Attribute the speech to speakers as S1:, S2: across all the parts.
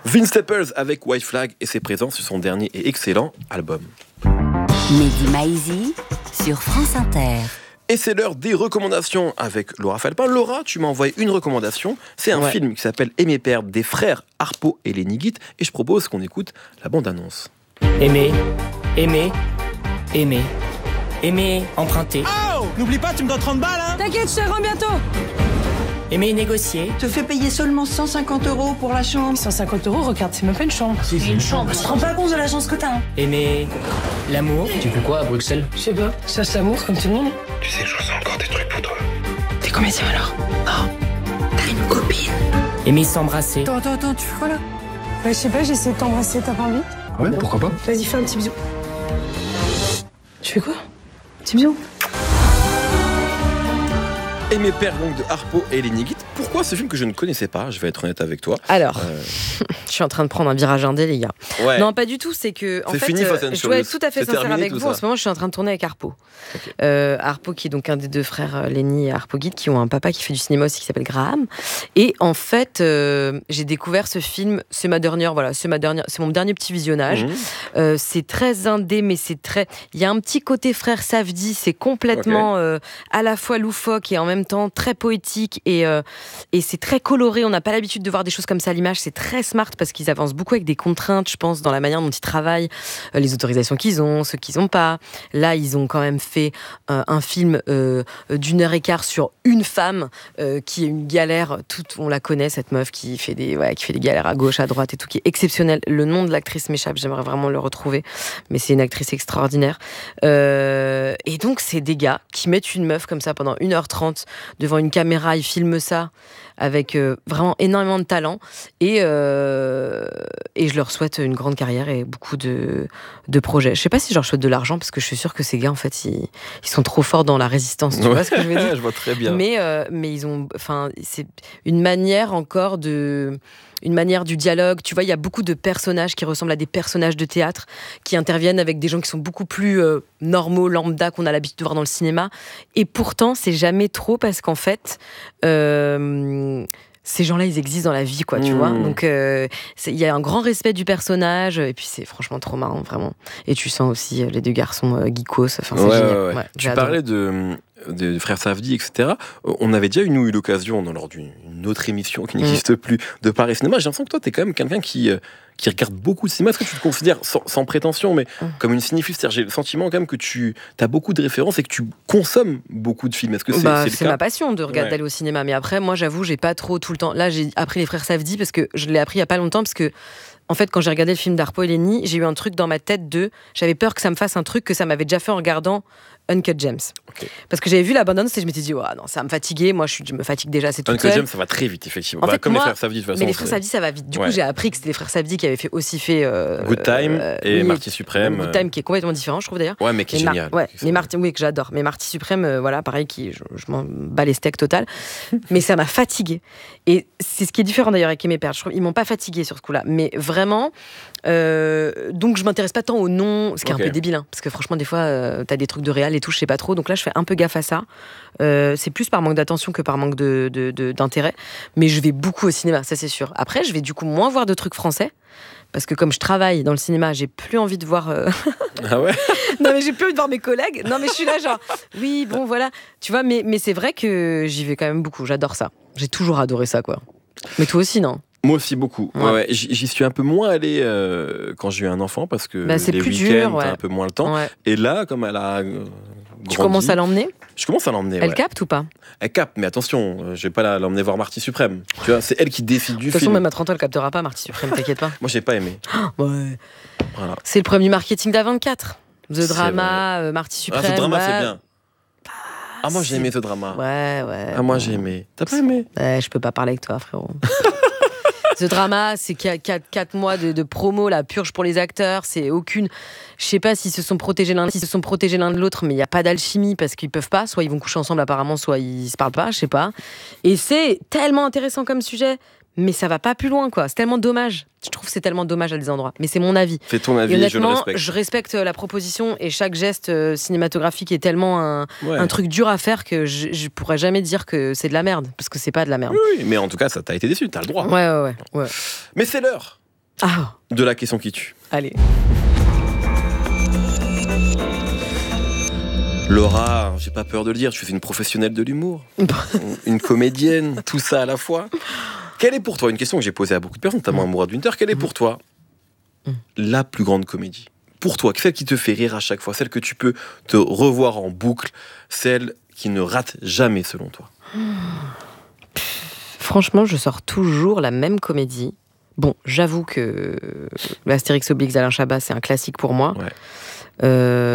S1: Vince Staples avec White Flag et ses présents sur son dernier et excellent album.
S2: Mehdi Maizi sur France Inter.
S1: Et c'est l'heure des recommandations avec Laura Falpin. Laura, tu m'as envoyé une recommandation. C'est un film qui s'appelle Aimer perdre des frères Harpo et Lenny Guit. Et je propose qu'on écoute la bande-annonce.
S3: Aimer, aimer, aimer, aimer, emprunter.
S4: Oh, n'oublie pas, tu me dois 30 balles, hein.
S5: T'inquiète, je te rends bientôt.
S3: Aimer, négocier.
S6: Te fais payer seulement 150 € pour la chambre.
S5: 150 €, regarde, c'est même pas une chambre.
S6: C'est une chambre.
S5: Tu te rends pas compte de la chance que t'as, hein.
S3: Aimer, l'amour.
S7: Tu fais quoi à Bruxelles?
S5: Je sais pas, ça c'est l'amour comme tout le monde.
S1: Tu sais, je ressens encore des trucs pour toi.
S5: T'es comédien alors?
S6: T'as une copine.
S3: Aimer s'embrasser.
S5: Attends, tu fais quoi là? Je sais pas, j'essaie de t'embrasser, t'as pas envie?
S7: Ouais, pourquoi pas?
S5: Vas-y, fais un petit bisou. Tu fais quoi? Petit bisou?
S1: Aimer perdre donc de Harpo et Lenny Guit. Pourquoi ce film que je ne connaissais pas? Je vais être honnête avec toi.
S8: Alors, je suis en train de prendre un virage indé, les gars.
S1: Ouais.
S8: Non, pas du tout. C'est que, en
S1: C'est
S8: fait,
S1: fini, Fast and
S8: je dois
S1: Furious.
S8: être tout à fait
S1: C'est
S8: sincère
S1: terminé,
S8: avec
S1: tout
S8: vous.
S1: ça.
S8: En ce moment, je suis en train de tourner avec Harpo.
S1: Okay.
S8: Harpo, qui est donc un des deux frères Lenny et Harpo Guit, qui ont un papa qui fait du cinéma aussi, qui s'appelle Graham. Et en fait, j'ai découvert ce film. C'est mon dernier petit visionnage. C'est très indé, mais c'est très. Il y a un petit côté frère Safdie. C'est complètement à la fois loufoque et en même temps très poétique et c'est très coloré. On n'a pas l'habitude de voir des choses comme ça à l'image. C'est très smart parce qu'ils avancent beaucoup avec des contraintes, je pense, dans la manière dont ils travaillent, les autorisations qu'ils ont, ceux qu'ils n'ont pas. Là, ils ont quand même fait un film d'1h15 sur une femme qui est une galère. On la connaît, cette meuf qui fait des galères à gauche, à droite et tout, qui est exceptionnelle. Le nom de l'actrice m'échappe, j'aimerais vraiment le retrouver, mais c'est une actrice extraordinaire. Et donc, c'est des gars qui mettent une meuf comme ça pendant 1h30 devant une caméra, ils filment ça avec vraiment énormément de talent et je leur souhaite une grande carrière et beaucoup de projets. Je sais pas si je leur souhaite de l'argent parce que je suis sûre que ces gars en fait ils sont trop forts dans la résistance, tu vois ce que je veux dire?
S1: Je vois très bien.
S8: Mais ils ont, enfin, c'est une manière encore une manière du dialogue. Tu vois, il y a beaucoup de personnages qui ressemblent à des personnages de théâtre, qui interviennent avec des gens qui sont beaucoup plus normaux, lambda, qu'on a l'habitude de voir dans le cinéma. Et pourtant, c'est jamais trop parce qu'en fait, ces gens-là, ils existent dans la vie, quoi, tu vois. Donc, il y a un grand respect du personnage, et puis c'est franchement trop marrant, vraiment. Et tu sens aussi les deux garçons geekos, enfin, c'est génial. Ouais,
S1: tu parlais de frères Safdie, etc. On avait déjà eu l'occasion, lors d'une autre émission qui n'existe plus, de parler cinéma. J'ai l'impression que toi, t'es quand même quelqu'un qui regarde beaucoup de cinéma. Est-ce que tu te considères, sans prétention, mais comme une cinéphile? J'ai le sentiment quand même que tu as beaucoup de références et que tu consommes beaucoup de films. Est-ce que c'est le
S8: c'est
S1: cas?
S8: ma passion de regarder, d'aller au cinéma. Mais après, moi, j'avoue, j'ai pas trop tout le temps. Là, j'ai appris les frères Safdie parce que je l'ai appris il y a pas longtemps parce que en fait, quand j'ai regardé le film d'Harpo et Lenny, j'ai eu un truc dans ma tête j'avais peur que ça me fasse un truc que ça m'avait déjà fait en regardant Uncut Gems. Okay. Parce que j'avais vu la bande-annonce et je m'étais dit, non, ça va me fatiguer. Moi, je me fatigue déjà, c'est toute seule.
S1: Uncut Gems, ça va très vite, effectivement.
S8: En fait,
S1: comme les frères Safdie, de toute façon.
S8: Mais les frères Safdie, ça va vite. Du coup, j'ai appris que c'était les frères Safdie qui avaient fait Good
S1: Time et Marty Suprême.
S8: Good Time, qui est complètement différent, je trouve d'ailleurs.
S1: Ouais, mais qui est génial.
S8: Mais Marty, oui, que j'adore. Mais Marty Suprême, voilà, pareil, je m'en bats les steaks total. Mais ça m'a fatiguée. Et c'est ce qui est différent d'ailleurs avec Aimer perdre. Je trouve ils m'ont pas fatiguée sur ce coup-là. Mais vraiment. Donc je m'intéresse pas tant au nom, ce qui est un peu débile, hein, parce que franchement des fois t'as des trucs de réal et tout, je sais pas trop, donc là je fais un peu gaffe à ça. C'est plus par manque d'attention que par manque d'intérêt, mais je vais beaucoup au cinéma, ça c'est sûr. Après je vais du coup moins voir de trucs français, parce que comme je travaille dans le cinéma, j'ai plus envie de voir
S1: Ah ouais?
S8: Non mais j'ai plus envie de voir mes collègues. Non mais je suis là genre oui bon voilà, tu vois, mais c'est vrai que j'y vais quand même beaucoup, j'adore ça. J'ai toujours adoré ça, quoi. Mais toi aussi, non?
S1: Moi aussi, beaucoup. Ouais. J'y suis un peu moins allé quand j'ai eu un enfant parce que
S8: c'est
S1: les
S8: plus
S1: week-ends,
S8: dur,
S1: t'as un peu moins le temps. Ouais. Et là, comme elle a grandi,
S8: tu commences à l'emmener?
S1: Je commence à l'emmener.
S8: Elle capte ou pas? Elle
S1: capte, mais attention, je vais pas l'emmener voir Marty Suprême. Tu vois, c'est elle qui décide du film.
S8: De toute façon, même à 30 ans, elle captera pas Marty Suprême, t'inquiète pas.
S1: Moi, j'ai pas aimé.
S8: Ouais. Voilà. C'est le problème du marketing d'A24. The Drama, Marty Suprême.
S1: The Drama, c'est bien. Moi j'ai aimé The Drama.
S8: Ouais.
S1: Moi j'ai aimé. T'as pas aimé?
S8: Ouais, je peux pas parler avec toi, frérot. The Drama, c'est 4 mois de promo, la purge pour les acteurs, c'est aucune. Je sais pas s'ils se sont protégés l'un de l'autre, mais il y a pas d'alchimie parce qu'ils peuvent pas. Soit ils vont coucher ensemble apparemment, soit ils se parlent pas, je sais pas. Et c'est tellement intéressant comme sujet, mais ça va pas plus loin, quoi. C'est tellement dommage. Je trouve que c'est tellement dommage à des endroits. Mais c'est mon avis.
S1: Fais ton avis,
S8: et
S1: je le respecte.
S8: Je respecte la proposition et chaque geste cinématographique est tellement un truc dur à faire que je pourrais jamais dire que c'est de la merde, parce que c'est pas de la merde.
S1: Oui, mais en tout cas, ça t'a été déçu, t'as le droit.
S8: Ouais.
S1: Mais c'est l'heure de la question qui tue.
S8: Allez.
S1: Laura, j'ai pas peur de le dire, tu es une professionnelle de l'humour, une comédienne, tout ça à la fois. Quelle est pour toi, une question que j'ai posée à beaucoup de personnes, notamment à Mourad Winter, quelle est pour toi la plus grande comédie ? Pour toi, celle qui te fait rire à chaque fois, celle que tu peux te revoir en boucle, celle qui ne rate jamais selon toi ?
S8: Franchement, je sors toujours la même comédie. Bon, j'avoue que l'Astérix Obélix d'Alain Chabat, c'est un classique pour moi.
S1: Ouais.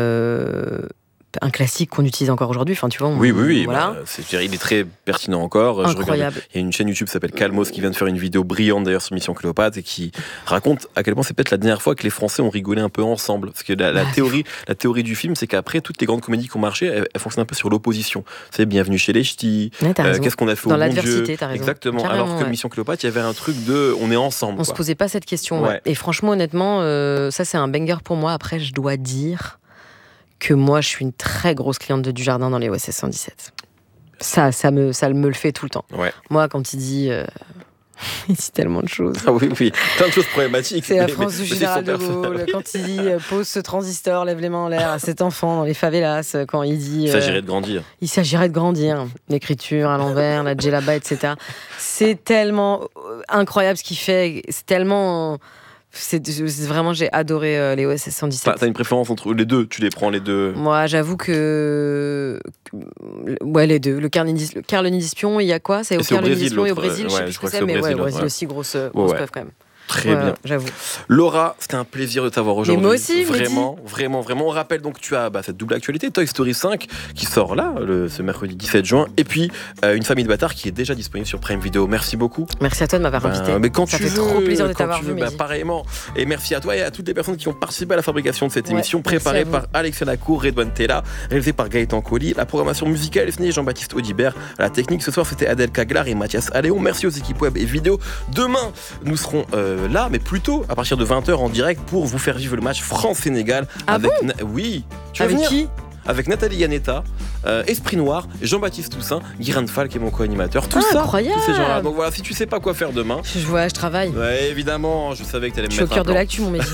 S8: Un classique qu'on utilise encore aujourd'hui. Enfin, tu vois,
S1: oui.
S8: Voilà.
S1: Il est très pertinent encore.
S8: Incroyable.
S1: Il y a une chaîne YouTube qui s'appelle Calmos qui vient de faire une vidéo brillante d'ailleurs sur Mission Cléopâtre et qui raconte à quel point c'est peut-être la dernière fois que les Français ont rigolé un peu ensemble. Parce que la théorie du film, c'est qu'après, toutes les grandes comédies qui ont marché, elles fonctionnent un peu sur l'opposition. C'est Bienvenue chez les Ch'tis. Qu'est-ce qu'on a fait
S8: dans
S1: au bon
S8: l'adversité,
S1: Dieu.
S8: T'as raison.
S1: Exactement.
S8: Carrément,
S1: alors que Mission Cléopâtre, il y avait un truc de on est ensemble.
S8: On se posait pas cette question. Ouais. Et franchement, honnêtement, ça c'est un banger pour moi. Après, je dois dire que moi, je suis une très grosse cliente de Dujardin dans les OSS 117. Ça me le fait tout le temps.
S1: Ouais.
S8: Moi, quand il dit... il dit tellement de choses.
S1: Ah oui, plein de choses problématiques.
S8: C'est la France du général de Gaulle. Quand il dit pose ce transistor, lève les mains en l'air à cet enfant dans les favelas. Quand il dit...
S1: Il s'agirait de grandir.
S8: Il s'agirait de grandir. L'écriture à l'envers, la djellaba, etc. C'est tellement incroyable ce qu'il fait. C'est tellement... C'est vraiment, j'ai adoré les OSS 117.
S1: T'as une préférence entre les deux ? Tu les prends les deux ?
S8: Moi, j'avoue que... Ouais, les deux. Le Carloni d'Espion, il y a quoi ? C'est au Carloni d'Espion et au Brésil, je sais plus ce que c'est, mais ouais, au Brésil aussi, grosse preuve quand même.
S1: Très bien.
S8: J'avoue.
S1: Laura, c'était un plaisir de t'avoir aujourd'hui.
S8: Et moi aussi,
S1: vraiment. On rappelle donc que tu as cette double actualité, Toy Story 5 qui sort là, ce mercredi 17 juin, et puis Une famille de bâtards qui est déjà disponible sur Prime Video. Merci beaucoup.
S8: Merci à toi de m'avoir invité.
S1: Mais quand
S8: ça
S1: tu
S8: fait
S1: veux,
S8: trop plaisir de t'avoir vu.
S1: Pareillement. Et merci à toi et à toutes les personnes qui ont participé à la fabrication de cette émission, préparée par Alexia Lacour, Redouane Tella, réalisée par Gaëtan Colli. La programmation musicale est signée Jean-Baptiste Audibert. À la technique ce soir, c'était Adèle Caglar et Mathias Alléon. Merci aux équipes web et vidéo. Demain, nous serons là, mais plutôt à partir de 20h en direct pour vous faire vivre le match France-Sénégal. Oui, tu vas venir
S8: qui ?
S1: Avec Nathalie Yanetta, Esprit Noir, Jean-Baptiste Toussaint, Guirand Fall qui est mon co-animateur. Tout ça,
S8: incroyable.
S1: tous ces gens-là. Donc voilà, si tu sais pas quoi faire demain.
S8: Je travaille.
S1: Ouais, évidemment, je savais que t'allais me mettre.
S8: Je suis au cœur de l'actu, mon Mehdi.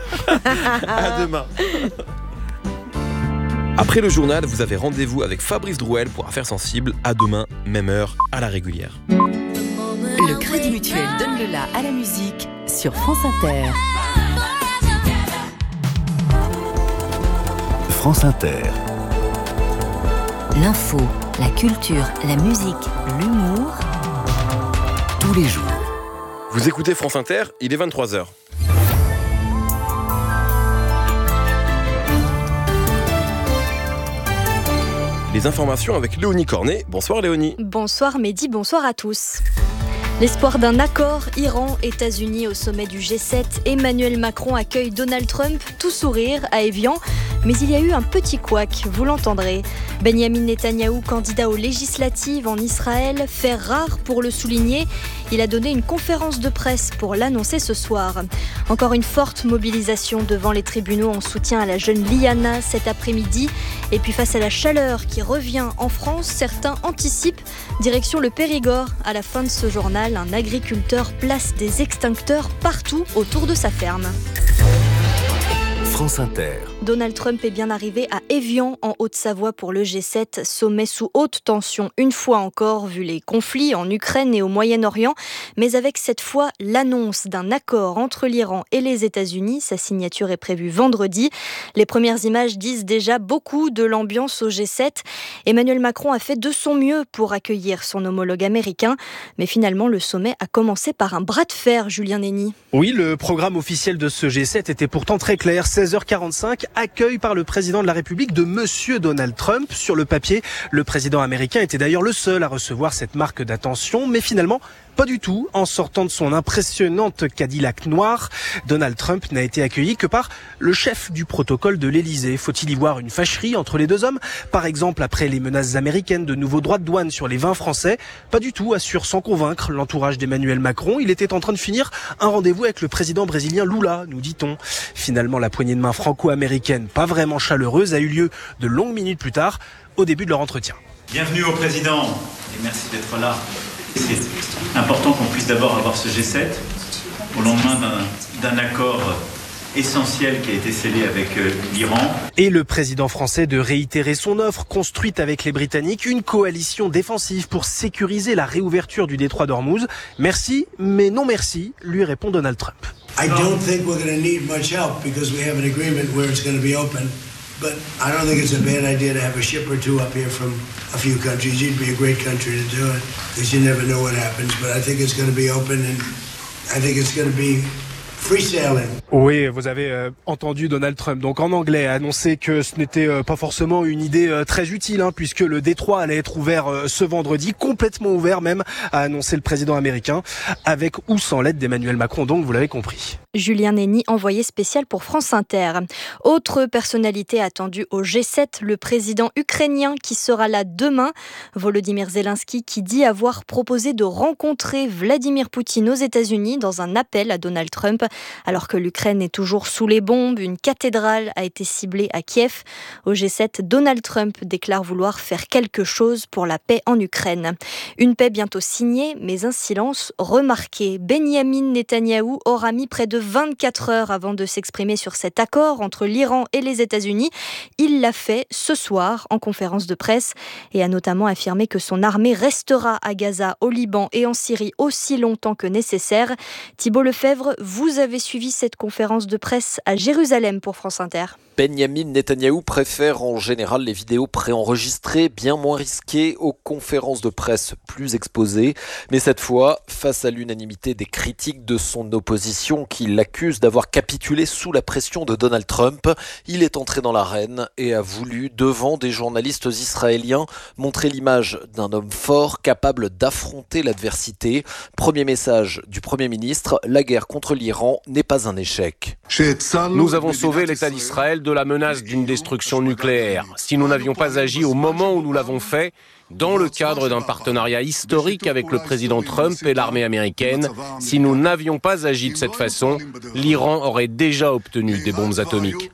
S1: À demain. Après le journal, vous avez rendez-vous avec Fabrice Drouel pour Affaires Sensibles. À demain, même heure, à la régulière.
S2: Le Crédit Mutuel donne le la à la musique sur France Inter.
S7: France Inter.
S2: L'info, la culture, la musique, l'humour.
S7: Tous les jours.
S1: Vous écoutez France Inter, il est 23h. Les informations avec Léonie Cornet. Bonsoir Léonie.
S9: Bonsoir Mehdi, bonsoir à tous. L'espoir d'un accord Iran-États-Unis au sommet du G7. Emmanuel Macron accueille Donald Trump, tout sourire, à Évian. Mais il y a eu un petit couac, vous l'entendrez. Benyamin Netanyahou, candidat aux législatives en Israël, fait rare pour le souligner. Il a donné une conférence de presse pour l'annoncer ce soir. Encore une forte mobilisation devant les tribunaux en soutien à la jeune Liana cet après-midi. Et puis face à la chaleur qui revient en France, certains anticipent direction le Périgord. À la fin de ce journal, un agriculteur place des extincteurs partout autour de sa ferme.
S7: France Inter.
S9: Donald Trump est bien arrivé à Évian, en Haute-Savoie, pour le G7, sommet sous haute tension, une fois encore, vu les conflits en Ukraine et au Moyen-Orient, mais avec cette fois l'annonce d'un accord entre l'Iran et les États-Unis. Sa signature est prévue vendredi. Les premières images disent déjà beaucoup de l'ambiance au G7. Emmanuel Macron a fait de son mieux pour accueillir son homologue américain, mais finalement, le sommet a commencé par un bras de fer, Julien Nény.
S10: Oui, le programme officiel de ce G7 était pourtant très clair. 16h45, accueil par le président de la République de Monsieur Donald Trump. Sur le papier, le président américain était d'ailleurs le seul à recevoir cette marque d'attention, mais finalement, pas du tout. En sortant de son impressionnante Cadillac noire, Donald Trump n'a été accueilli que par le chef du protocole de l'Élysée. Faut-il y voir une fâcherie entre les deux hommes ? Par exemple, après les menaces américaines de nouveaux droits de douane sur les vins français ? Pas du tout, assure sans convaincre l'entourage d'Emmanuel Macron. Il était en train de finir un rendez-vous avec le président brésilien Lula, nous dit-on. Finalement, la poignée de main franco-américaine, pas vraiment chaleureuse, a eu lieu de longues minutes plus tard, au début de leur entretien.
S11: Bienvenue au président et merci d'être là. C'est important qu'on puisse d'abord avoir ce G7 au lendemain d'un accord essentiel qui a été scellé avec l'Iran.
S10: Et le président français de réitérer son offre construite avec les Britanniques, une coalition défensive pour sécuriser la réouverture du détroit d'Ormuz. Merci, mais non merci, lui répond Donald Trump.
S12: I don't think we're going to need much help because we have an agreement where it's going to be open. But I don't think it's a bad idea to have a ship or two up here from a few countries. It'd be a great country to do it because you never know what happens. But I think it's going to be open and I think it's going to be free sailing.
S10: Oui, vous avez entendu Donald Trump, donc en anglais, annoncer que ce n'était pas forcément une idée très utile, puisque le détroit allait être ouvert ce vendredi, complètement ouvert même, a annoncé le président américain, avec ou sans l'aide d'Emmanuel Macron, donc vous l'avez compris.
S9: Julien Néni, envoyé spécial pour France Inter. Autre personnalité attendue au G7, le président ukrainien qui sera là demain. Volodymyr Zelensky qui dit avoir proposé de rencontrer Vladimir Poutine aux États-Unis dans un appel à Donald Trump. Alors que l'Ukraine est toujours sous les bombes, une cathédrale a été ciblée à Kiev. Au G7, Donald Trump déclare vouloir faire quelque chose pour la paix en Ukraine. Une paix bientôt signée, mais un silence remarqué. Benyamin Netanyahou aura mis près de 24 heures avant de s'exprimer sur cet accord entre l'Iran et les États-Unis. Il l'a fait ce soir en conférence de presse et a notamment affirmé que son armée restera à Gaza, au Liban et en Syrie aussi longtemps que nécessaire. Thibault Lefebvre, vous avez suivi cette conférence de presse à Jérusalem pour France Inter.
S13: Benyamin Netanyahou préfère en général les vidéos préenregistrées, bien moins risquées, aux conférences de presse plus exposées. Mais cette fois, face à l'unanimité des critiques de son opposition qui l'accuse d'avoir capitulé sous la pression de Donald Trump, il est entré dans l'arène et a voulu, devant des journalistes israéliens, montrer l'image d'un homme fort capable d'affronter l'adversité. Premier message du Premier ministre, la guerre contre l'Iran n'est pas un échec.
S14: Nous avons sauvé l'État d'Israël de la menace d'une destruction nucléaire. Si nous n'avions pas agi au moment où nous l'avons fait, dans le cadre d'un partenariat historique avec le président Trump et l'armée américaine, si nous n'avions pas agi de cette façon, l'Iran aurait déjà obtenu des bombes atomiques.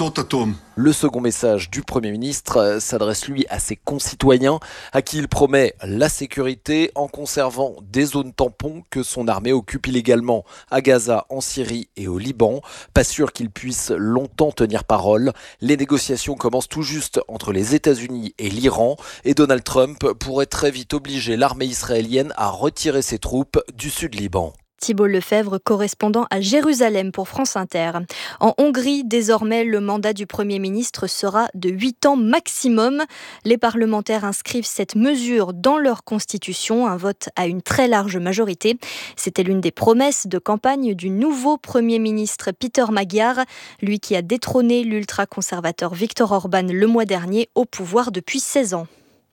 S13: Le second message du Premier ministre s'adresse lui à ses concitoyens à qui il promet la sécurité en conservant des zones tampons que son armée occupe illégalement à Gaza, en Syrie et au Liban. Pas sûr qu'il puisse longtemps tenir parole. Les négociations commencent tout juste entre les États-Unis et l'Iran et Donald Trump pourrait très vite obliger l'armée israélienne à retirer ses troupes du sud Liban.
S9: Thibault Lefebvre, correspondant à Jérusalem pour France Inter. En Hongrie, désormais, le mandat du Premier ministre sera de 8 ans maximum. Les parlementaires inscrivent cette mesure dans leur constitution, un vote à une très large majorité. C'était l'une des promesses de campagne du nouveau Premier ministre Peter Magyar, lui qui a détrôné l'ultra-conservateur Viktor Orban le mois dernier au pouvoir depuis 16 ans.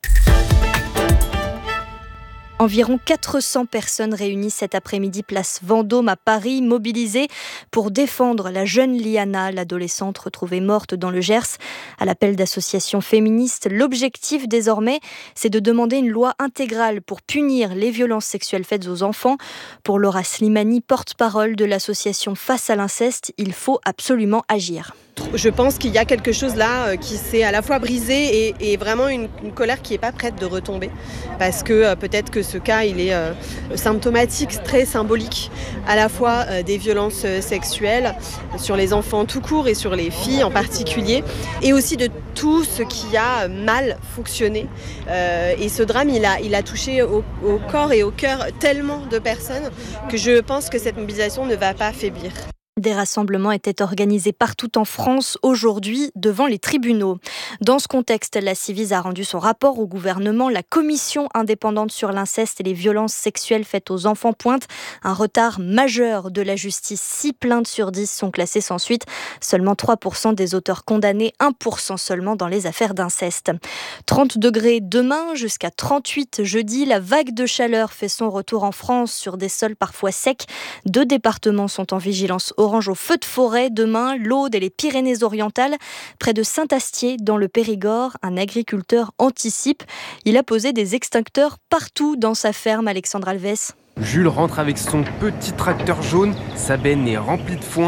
S9: Environ 400 personnes réunies cet après-midi place Vendôme à Paris, mobilisées pour défendre la jeune Liana, l'adolescente retrouvée morte dans le Gers. À l'appel d'associations féministes, l'objectif désormais, c'est de demander une loi intégrale pour punir les violences sexuelles faites aux enfants. Pour Laura Slimani, porte-parole de l'association Face à l'inceste, il faut absolument agir.
S15: Je pense qu'il y a quelque chose là qui s'est à la fois brisé et vraiment une colère qui n'est pas prête de retomber. Parce que peut-être que ce cas, il est symptomatique, très symbolique, à la fois des violences sexuelles sur les enfants tout court et sur les filles en particulier, et aussi de tout ce qui a mal fonctionné. Et ce drame, il a touché au corps et au cœur tellement de personnes que je pense que cette mobilisation ne va pas faiblir.
S9: Des rassemblements étaient organisés partout en France aujourd'hui devant les tribunaux. Dans ce contexte, la Ciivise a rendu son rapport au gouvernement. La commission indépendante sur l'inceste et les violences sexuelles faites aux enfants pointe un retard majeur de la justice. 6 plaintes sur 10 sont classées sans suite. Seulement 3% des auteurs condamnés, 1% seulement dans les affaires d'inceste. 30 degrés demain, jusqu'à 38 jeudi. La vague de chaleur fait son retour en France sur des sols parfois secs. 2 départements sont en vigilance orange au feu de forêt. Demain, l'Aude et les Pyrénées-Orientales. Près de Saint-Astier, dans le Périgord, un agriculteur anticipe. Il a posé des extincteurs partout dans sa ferme, Alexandre Alves.
S16: Jules rentre avec son petit tracteur jaune. Sa benne est remplie de foin.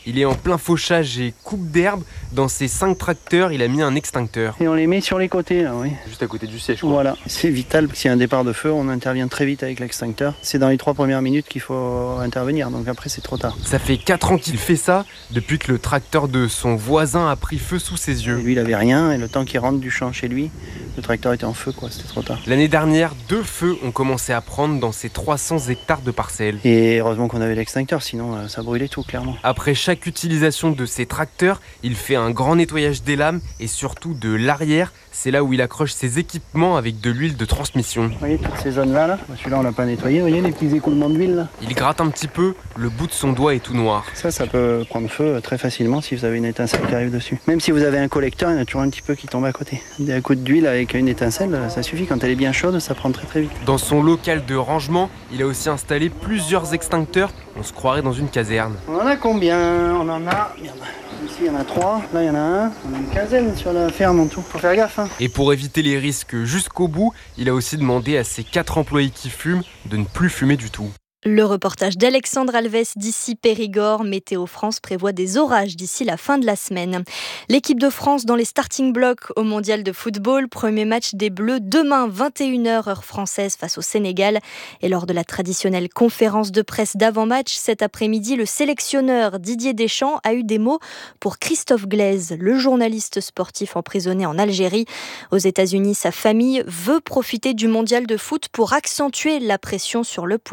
S16: il est en plein fauchage et coupe d'herbe. Dans ses 5 tracteurs, il a mis un extincteur.
S17: Et on les met sur les côtés, là, oui.
S16: Juste à côté du siège, quoi.
S17: Voilà, c'est vital. S'il y a un départ de feu, on intervient très vite avec l'extincteur. C'est dans les 3 premières minutes qu'il faut intervenir, donc après c'est trop tard.
S16: Ça fait 4 ans qu'il fait ça, depuis que le tracteur de son voisin a pris feu sous ses yeux.
S17: Et lui, il avait rien, et le temps qu'il rentre du champ chez lui, le tracteur était en feu, quoi. C'était trop tard.
S16: L'année dernière, 2 feux ont commencé à prendre dans ces 300 hectares de parcelles.
S17: Et heureusement qu'on avait l'extincteur, sinon ça brûlait tout, clairement.
S16: Après chaque utilisation de ces tracteurs, il fait un grand nettoyage des lames et surtout de l'arrière. C'est là où il accroche ses équipements avec de l'huile de transmission.
S17: Vous voyez toutes ces zones-là, là. Celui-là, on l'a pas nettoyé. Vous voyez les petits écoulements d'huile, là.
S16: Il gratte un petit peu, le bout de son doigt est tout noir.
S17: Ça peut prendre feu très facilement si vous avez une étincelle qui arrive dessus. Même si vous avez un collecteur, il y en a toujours un petit peu qui tombe à côté. Un coup d'huile avec une étincelle, ça suffit. Quand elle est bien chaude, ça prend très vite.
S16: Dans son local de rangement, il a aussi installé plusieurs extincteurs. On se croirait dans une caserne.
S17: On en a combien? On en a... Ici, il y en a 3. Là, il y en a un. On a une quinzaine sur la ferme en tout. Faut faire gaffe, hein.
S16: Et pour éviter les risques jusqu'au bout, il a aussi demandé à ses 4 employés qui fument de ne plus fumer du tout.
S9: Le reportage d'Alexandre Alves d'ici Périgord. Météo France prévoit des orages d'ici la fin de la semaine. L'équipe de France dans les starting blocks au mondial de football. Premier match des Bleus demain 21h heure française face au Sénégal. Et lors de la traditionnelle conférence de presse d'avant-match cet après-midi, le sélectionneur Didier Deschamps a eu des mots pour Christophe Glaise, le journaliste sportif emprisonné en Algérie. Aux États-Unis, sa famille veut profiter du mondial de foot pour accentuer la pression sur le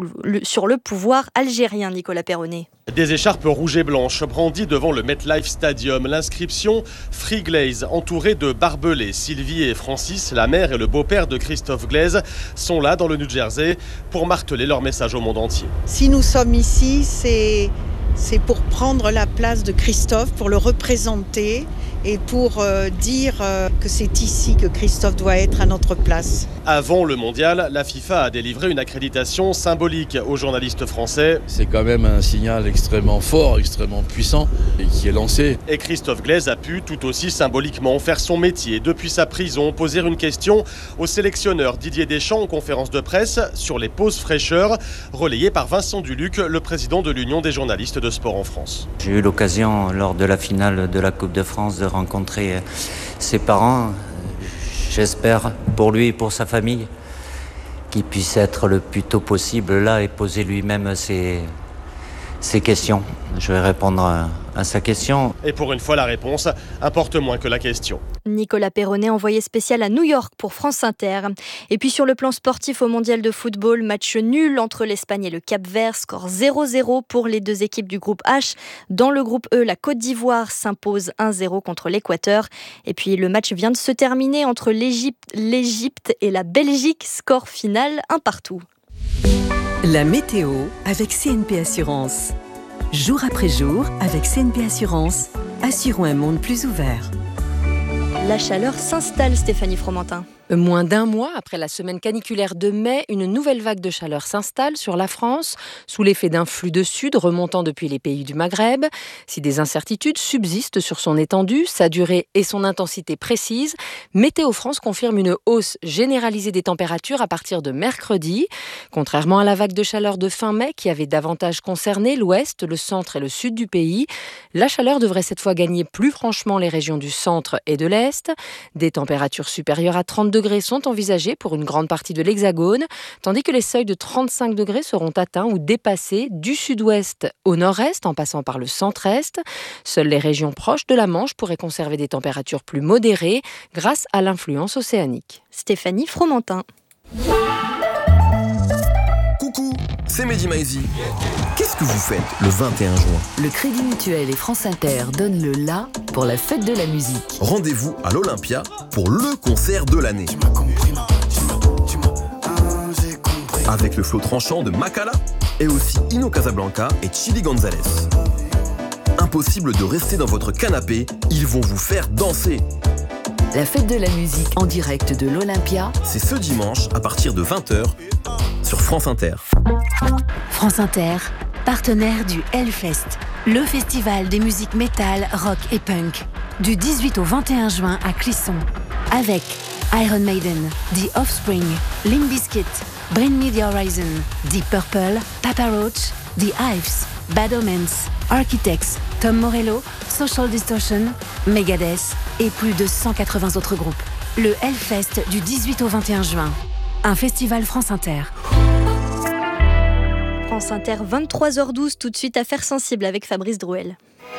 S9: pouvoir algérien, Nicolas Perronnet.
S18: Des écharpes rouges et blanches brandies devant le MetLife Stadium. L'inscription Free Glaze, entourée de barbelés. Sylvie et Francis, la mère et le beau-père de Christophe Glaise, sont là dans le New Jersey pour marteler leur message au monde entier.
S6: Si nous sommes ici, c'est pour prendre la place de Christophe, pour le représenter et pour dire que c'est ici que Christophe doit être à notre place.
S18: Avant le mondial, la FIFA a délivré une accréditation symbolique aux journalistes français.
S19: C'est quand même un signal extrêmement fort, extrêmement puissant et qui est lancé.
S18: Et Christophe Glaise a pu tout aussi symboliquement faire son métier depuis sa prison, poser une question au sélectionneur Didier Deschamps en conférence de presse sur les pauses fraîcheurs, relayée par Vincent Duluc, le président de l'Union des journalistes de sport en France.
S20: J'ai eu l'occasion lors de la finale de la Coupe de France de rencontrer ses parents. J'espère pour lui et pour sa famille qu'il puisse être le plus tôt possible là et poser lui-même ses questions. Je vais répondre à sa question.
S18: Et pour une fois, la réponse importe moins que la question.
S9: Nicolas Perronnet, envoyé spécial à New York pour France Inter. Et puis sur le plan sportif au mondial de football, match nul entre l'Espagne et le Cap-Vert, score 0-0 pour les deux équipes du groupe H. Dans le groupe E, la Côte d'Ivoire s'impose 1-0 contre l'Équateur. Et puis le match vient de se terminer entre l'Égypte et la Belgique, score final 1-1.
S2: La météo avec CNP Assurance. Jour après jour, avec CNP Assurance, assurons un monde plus ouvert.
S9: La chaleur s'installe, Stéphanie Fromentin.
S21: Moins d'un mois après la semaine caniculaire de mai, une nouvelle vague de chaleur s'installe sur la France, sous l'effet d'un flux de sud remontant depuis les pays du Maghreb. Si des incertitudes subsistent sur son étendue, sa durée et son intensité précises, Météo France confirme une hausse généralisée des températures à partir de mercredi. Contrairement à la vague de chaleur de fin mai qui avait davantage concerné l'ouest, le centre et le sud du pays, la chaleur devrait cette fois gagner plus franchement les régions du centre et de l'est. Des températures supérieures à 30 degrés sont envisagés pour une grande partie de l'Hexagone, tandis que les seuils de 35 degrés seront atteints ou dépassés du sud-ouest au nord-est en passant par le centre-est. Seules les régions proches de la Manche pourraient conserver des températures plus modérées grâce à l'influence océanique.
S9: Stéphanie Fromentin.
S22: Coucou, c'est Mehdi Maizi. Qu'est-ce que vous faites le 21 juin?
S2: Le Crédit Mutuel et France Inter donnent le la pour la fête de la musique.
S22: Rendez-vous à l'Olympia pour le concert de l'année. Avec le flow tranchant de Makala et aussi Ino Casablanca et Chili Gonzalez. Impossible de rester dans votre canapé, ils vont vous faire danser.
S2: La fête de la musique en direct de l'Olympia,
S22: c'est ce dimanche à partir de 20h sur France Inter.
S23: France Inter, partenaire du Hellfest, le festival des musiques métal, rock et punk, du 18 au 21 juin à Clisson, avec Iron Maiden, The Offspring, Limp Bizkit, Bring Me The Horizon, Deep Purple, Papa Roach, The Hives, Bad Omens, Architects, Tom Morello, Social Distortion, Megadeth et plus de 180 autres groupes. Le Hellfest du 18 au 21 juin. Un festival France Inter.
S9: France Inter, 23h12, tout de suite, Affaires sensibles avec Fabrice Drouel.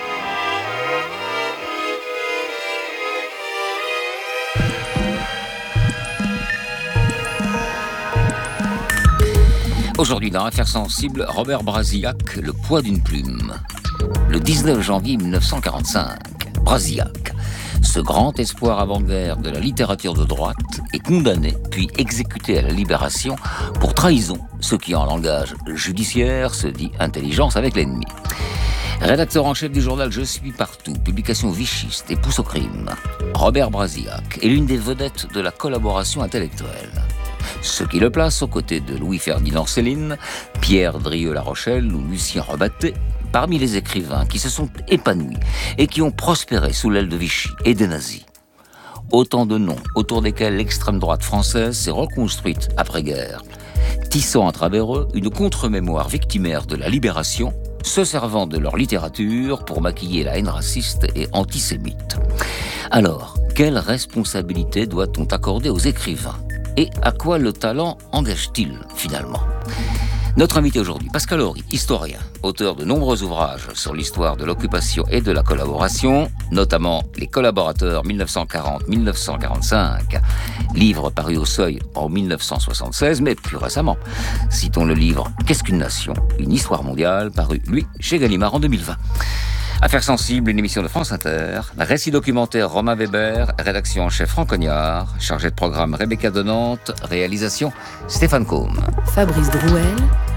S3: Aujourd'hui, dans Affaires sensibles, Robert Brasillac, le poids d'une plume. Le 19 janvier 1945, Brasillac, ce grand espoir avant-guerre de la littérature de droite, est condamné puis exécuté à la Libération pour trahison, ce qui en langage judiciaire se dit intelligence avec l'ennemi. Rédacteur en chef du journal Je suis partout, publication vichiste et pousse au crime, Robert Brasillac est l'une des vedettes de la collaboration intellectuelle. Ce qui le place aux côtés de Louis-Ferdinand Céline, Pierre Drieux-La Rochelle ou Lucien Rebatté, parmi les écrivains qui se sont épanouis et qui ont prospéré sous l'aile de Vichy et des nazis. Autant de noms autour desquels l'extrême droite française s'est reconstruite après-guerre, tissant à travers eux une contre-mémoire victimaire de la libération, se servant de leur littérature pour maquiller la haine raciste et antisémite. Alors, quelle responsabilité doit-on accorder aux écrivains ? Et à quoi le talent engage-t-il finalement ? Notre invité aujourd'hui, Pascal Horry, historien, auteur de nombreux ouvrages sur l'histoire de l'occupation et de la collaboration, notamment Les collaborateurs 1940-1945, livre paru au Seuil en 1976, mais plus récemment, citons le livre Qu'est-ce qu'une nation ? Une histoire mondiale, paru, lui, chez Gallimard en 2020. Affaires sensibles, une émission de France Inter, récit documentaire Romain Weber, rédaction en chef Franck Cognard, chargé de programme Rebecca Donante, réalisation Stéphane Combe.
S2: Fabrice Drouel,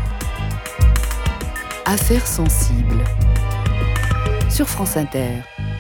S2: Affaires sensibles, sur France Inter.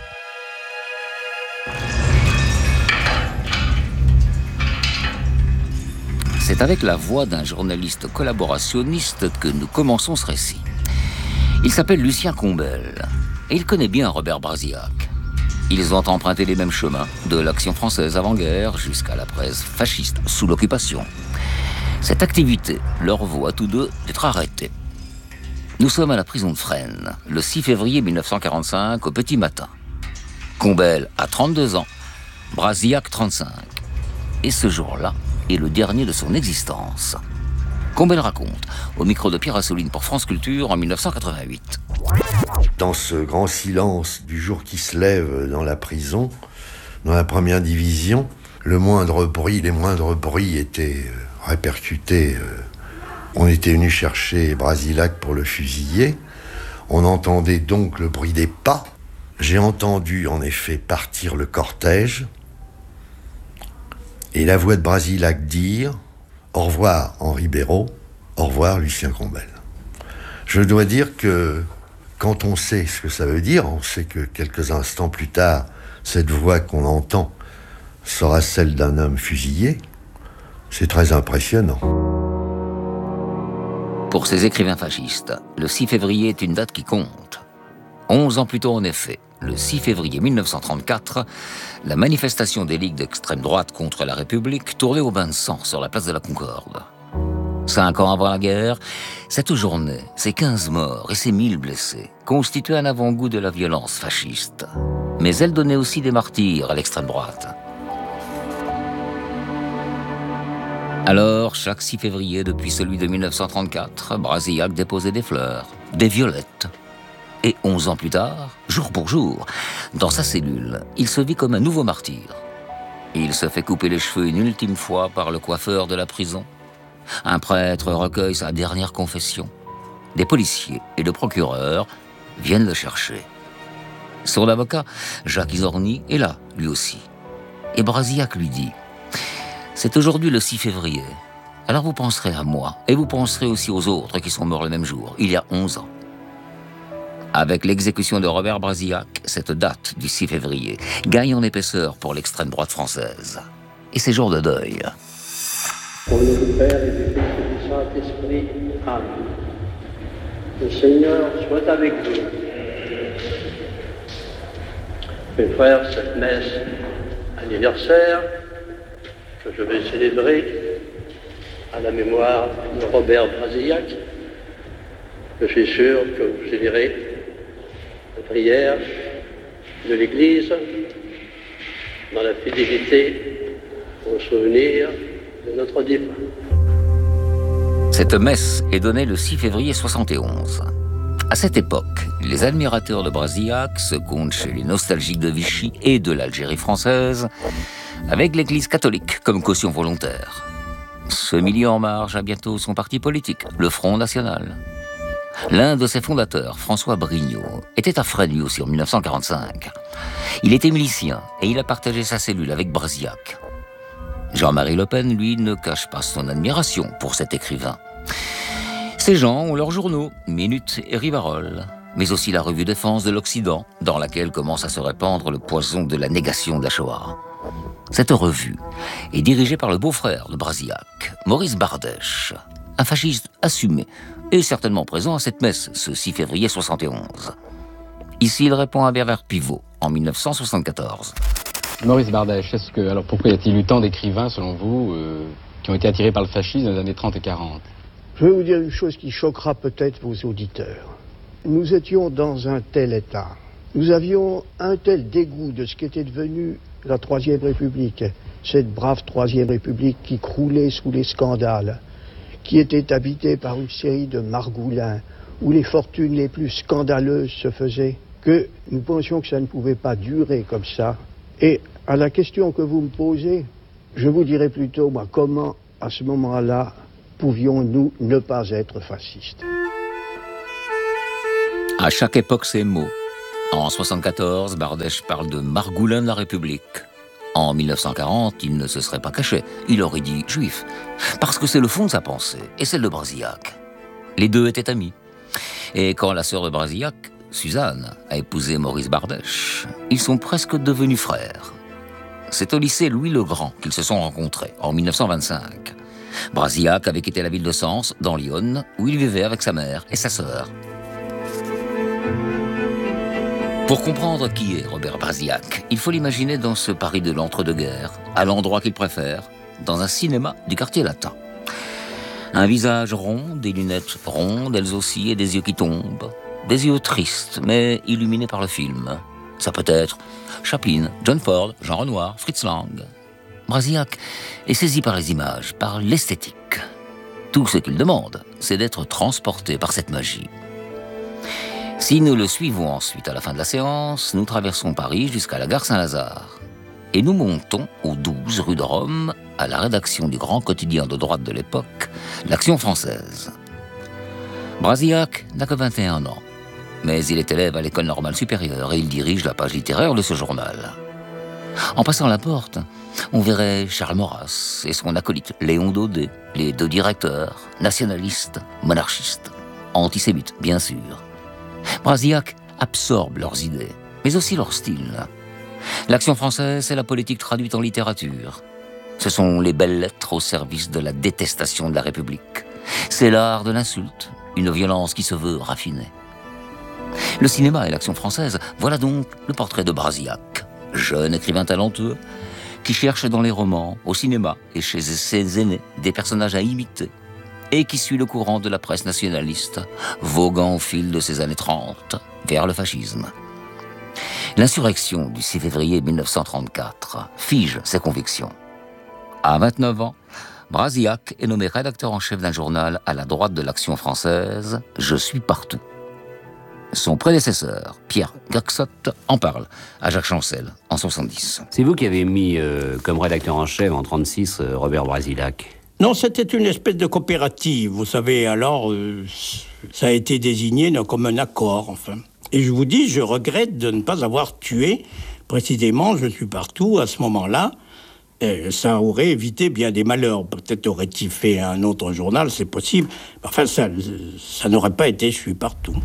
S3: C'est avec la voix d'un journaliste collaborationniste que nous commençons ce récit. Il s'appelle Lucien Combel. Et il connaît bien Robert Brasillac. Ils ont emprunté les mêmes chemins, de l'action française avant-guerre jusqu'à la presse fasciste sous l'occupation. Cette activité leur vaut à tous deux d'être arrêtés. Nous sommes à la prison de Fresnes, le 6 février 1945, au petit matin. Combel a 32 ans, Brasillac 35. Et ce jour-là est le dernier de son existence. Combel raconte, au micro de Pierre Assouline pour France Culture en 1988.
S4: Dans ce grand silence du jour qui se lève dans la prison, dans la première division, les moindres bruits étaient répercutés. On était venu chercher Brasillac pour le fusiller. On entendait donc le bruit des pas. J'ai entendu en effet partir le cortège et la voix de Brasillac dire « Au revoir Henri Béraud, au revoir Lucien Combel ». Je dois dire que quand on sait ce que ça veut dire, on sait que quelques instants plus tard, cette voix qu'on entend sera celle d'un homme fusillé. C'est très impressionnant.
S3: Pour ces écrivains fascistes, le 6 février est une date qui compte. 11 ans plus tôt, en effet, le 6 février 1934, la manifestation des ligues d'extrême droite contre la République tournait au bain de sang sur la place de la Concorde. 5 ans avant la guerre, cette journée, ces 15 morts et ces 1000 blessés constituaient un avant-goût de la violence fasciste. Mais elle donnait aussi des martyrs à l'extrême droite. Alors, chaque 6 février, depuis celui de 1934, Brasillac déposait des fleurs, des violettes. Et 11 ans plus tard, jour pour jour, dans sa cellule, il se vit comme un nouveau martyr. Il se fait couper les cheveux une ultime fois par le coiffeur de la prison. Un prêtre recueille sa dernière confession. Des policiers et le procureur viennent le chercher. Son avocat, Jacques Isorni, est là, lui aussi. Et Brasillac lui dit « C'est aujourd'hui le 6 février. Alors vous penserez à moi, et vous penserez aussi aux autres qui sont morts le même jour, il y a 11 ans. » Avec l'exécution de Robert Brasillac, cette date du 6 février gagne en épaisseur pour l'extrême droite française. Et c'est jour de deuil.
S5: Au nom du Père et du Fils et du Saint-Esprit, Amen. Le Seigneur soit avec vous. Mes frères, cette messe anniversaire que je vais célébrer à la mémoire de Robert Brasillac, je suis sûr que vous élirez de prière de l'Église dans la fidélité au souvenir de notre défunt.
S3: Cette messe est donnée le 6 février 71. À cette époque, les admirateurs de Brasillac se comptent chez les nostalgiques de Vichy et de l'Algérie française, avec l'Église catholique comme caution volontaire. Ce milieu en marge a bientôt son parti politique, le Front National. L'un de ses fondateurs, François Brignot, était à Fresnes lui aussi en 1945. Il était milicien et il a partagé sa cellule avec Brasillac. Jean-Marie Le Pen, lui, ne cache pas son admiration pour cet écrivain. Ces gens ont leurs journaux, Minute et Rivarol, mais aussi la revue Défense de l'Occident, dans laquelle commence à se répandre le poison de la négation de la Shoah. Cette revue est dirigée par le beau-frère de Brasillac, Maurice Bardèche, un fasciste assumé et certainement présent à cette messe ce 6 février 71. Ici, il répond à Bernard Pivot en 1974.
S1: Maurice Bardèche, alors pourquoi y a-t-il eu tant d'écrivains, selon vous, qui ont été attirés par le fascisme dans les années 30 et 40 ?
S7: Je vais vous dire une chose qui choquera peut-être vos auditeurs. Nous étions dans un tel état. Nous avions un tel dégoût de ce qu'était devenu la Troisième République, cette brave Troisième République qui croulait sous les scandales, qui était habitée par une série de margoulins, où les fortunes les plus scandaleuses se faisaient, que nous pensions que ça ne pouvait pas durer comme ça. Et à la question que vous me posez, je vous dirais plutôt, moi, comment, à ce moment-là, pouvions-nous ne pas être fascistes ?
S3: À chaque époque, ces mots. En 1974, Bardèche parle de margoulin de la République. En 1940, il ne se serait pas caché. Il aurait dit juif. Parce que c'est le fond de sa pensée, et celle de Brasillac. Les deux étaient amis. Et quand la sœur de Brasillac, Suzanne, a épousé Maurice Bardèche, ils sont presque devenus frères. C'est au lycée Louis-le-Grand qu'ils se sont rencontrés, en 1925. Brasillac avait quitté la ville de Sens, dans l'Yonne, où il vivait avec sa mère et sa sœur. Pour comprendre qui est Robert Brasillac, il faut l'imaginer dans ce Paris de l'entre-deux-guerres, à l'endroit qu'il préfère, dans un cinéma du quartier latin. Un visage rond, des lunettes rondes, elles aussi, et des yeux qui tombent. Des yeux tristes, mais illuminés par le film. Ça peut être Chaplin, John Ford, Jean Renoir, Fritz Lang. Brasillac est saisi par les images, par l'esthétique. Tout ce qu'il demande, c'est d'être transporté par cette magie. Si nous le suivons ensuite à la fin de la séance, nous traversons Paris jusqu'à la gare Saint-Lazare. Et nous montons au 12 rue de Rome, à la rédaction du grand quotidien de droite de l'époque, l'Action française. Brasillac n'a que 21 ans, mais il est élève à l'école normale supérieure et il dirige la page littéraire de ce journal. En passant la porte, on verrait Charles Maurras et son acolyte Léon Daudet, les deux directeurs, nationalistes, monarchistes, antisémites bien sûr. Brasillac absorbe leurs idées, mais aussi leur style. L'Action française, c'est la politique traduite en littérature. Ce sont les belles lettres au service de la détestation de la République. C'est l'art de l'insulte, une violence qui se veut raffinée. Le cinéma et l'Action française, voilà donc le portrait de Brasillac, jeune écrivain talentueux, qui cherche dans les romans, au cinéma et chez ses aînés des personnages à imiter, et qui suit le courant de la presse nationaliste, voguant au fil de ces années 30 vers le fascisme. L'insurrection du 6 février 1934 fige ses convictions. À 29 ans, Brasillac est nommé rédacteur en chef d'un journal à la droite de l'Action française, Je suis partout. Son prédécesseur, Pierre Gaxot, en parle à Jacques Chancel en 70.
S8: C'est vous qui avez mis comme rédacteur en chef en 1936 Robert Brasillac?
S24: Non, c'était une espèce de coopérative, vous savez, alors ça a été désigné comme un accord, enfin. Et je vous dis, je regrette de ne pas avoir tué, précisément, Je suis partout, à ce moment-là. Ça aurait évité bien des malheurs. Peut-être aurait-il fait un autre journal, c'est possible. Enfin, ça n'aurait pas été Je suis partout.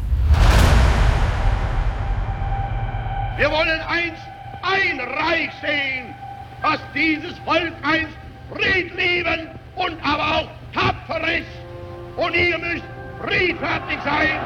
S25: Wir wollen ein Reich sehen, dass dieses Volk einst friedlieben und aber auch tapfer ist. Und ihr müsst friedfertig sein.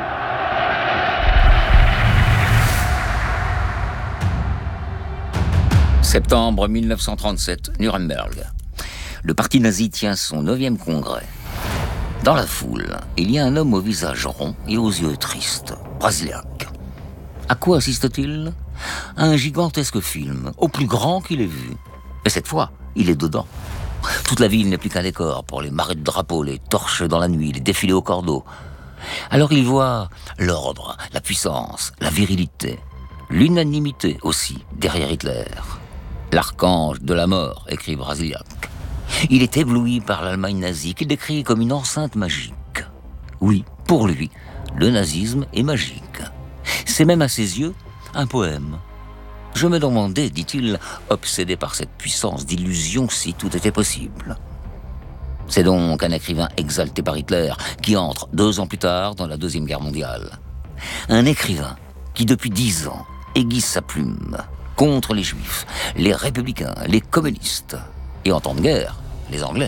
S3: Septembre 1937, Nuremberg. Le parti nazi tient son 9e congrès. Dans la foule, il y a un homme au visage rond et aux yeux tristes, Brasillac. À quoi assiste-t-il? À un gigantesque film, au plus grand qu'il ait vu. Et cette fois, il est dedans. Toute la ville n'est plus qu'un décor pour les marées de drapeaux, les torches dans la nuit, les défilés au cordeau. Alors il voit l'ordre, la puissance, la virilité, l'unanimité aussi derrière Hitler. L'archange de la mort, écrit Brasillach. Il est ébloui par l'Allemagne nazie qu'il décrit comme une enceinte magique. Oui, pour lui, le nazisme est magique. C'est même à ses yeux un poème. Je me demandais, dit-il, obsédé par cette puissance d'illusion, si tout était possible. C'est donc un écrivain exalté par Hitler qui entre 2 ans plus tard dans la Deuxième Guerre mondiale. Un écrivain qui, depuis 10 ans, aiguise sa plume contre les Juifs, les républicains, les communistes et en temps de guerre, les Anglais.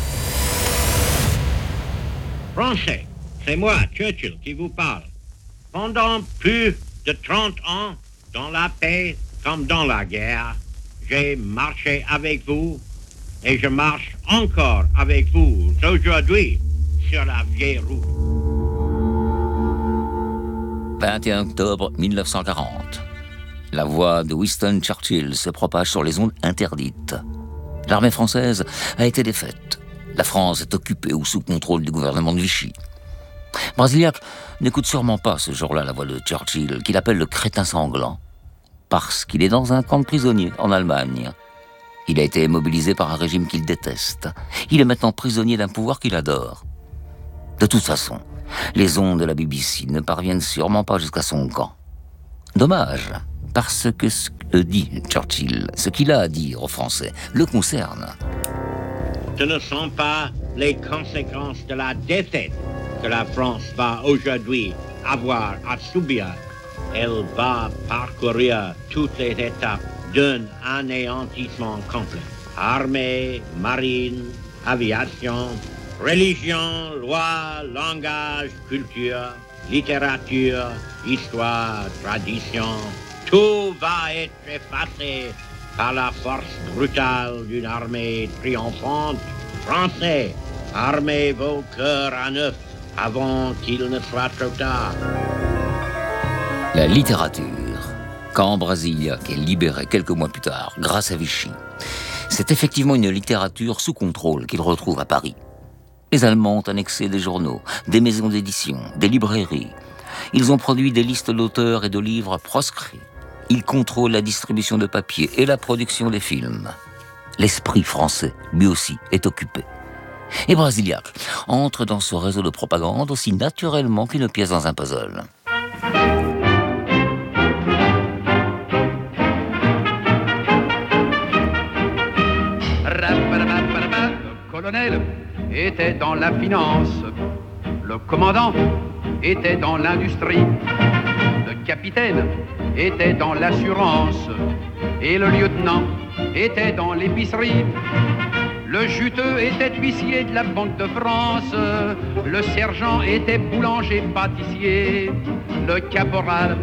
S10: Français, c'est moi, Churchill, qui vous parle. Pendant plus de 30 ans, dans la paix comme dans la guerre, j'ai marché avec vous et je marche encore avec vous aujourd'hui sur la vieille route.
S3: 21 octobre 1940. La voix de Winston Churchill se propage sur les ondes interdites. L'armée française a été défaite. La France est occupée ou sous contrôle du gouvernement de Vichy. Brasillach n'écoute sûrement pas ce jour-là la voix de Churchill, qu'il appelle le crétin sanglant, parce qu'il est dans un camp de prisonniers en Allemagne. Il a été mobilisé par un régime qu'il déteste. Il est maintenant prisonnier d'un pouvoir qu'il adore. De toute façon, les ondes de la BBC ne parviennent sûrement pas jusqu'à son camp. Dommage, parce que ce que dit Churchill, ce qu'il a à dire aux Français, le concerne.
S10: Ce ne sont pas les conséquences de la défaite que la France va aujourd'hui avoir à subir. Elle va parcourir toutes les étapes d'un anéantissement complet. Armée, marine, aviation, religion, loi, langage, culture, littérature, histoire, tradition, tout va être effacé par la force brutale d'une armée triomphante. Français, armez vos cœurs à neuf avant qu'il ne soit trop tard.
S3: La littérature, quand Brasillach est libéré quelques mois plus tard, grâce à Vichy, c'est effectivement une littérature sous contrôle qu'il retrouve à Paris. Les Allemands ont annexé des journaux, des maisons d'édition, des librairies. Ils ont produit des listes d'auteurs et de livres proscrits. Ils contrôlent la distribution de papier et la production des films. L'esprit français, lui aussi, est occupé. Et Brasillach entre dans ce réseau de propagande aussi naturellement qu'une pièce dans un puzzle.
S11: Le colonel était dans la finance, le commandant était dans l'industrie, le capitaine était dans l'assurance et le lieutenant était dans l'épicerie. Le juteux était huissier de la Banque de France, le sergent était boulanger-pâtissier, le caporal